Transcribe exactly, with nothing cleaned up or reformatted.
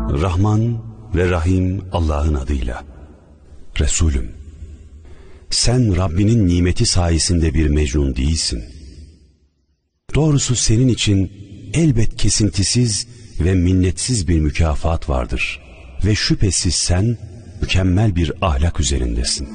Rahman ve Rahim Allah'ın adıyla. Resulüm, sen Rabbinin nimeti sayesinde bir mecnun değilsin. Doğrusu senin için elbet kesintisiz ve minnetsiz bir mükafat vardır. Ve şüphesiz sen mükemmel bir ahlak üzerindesin.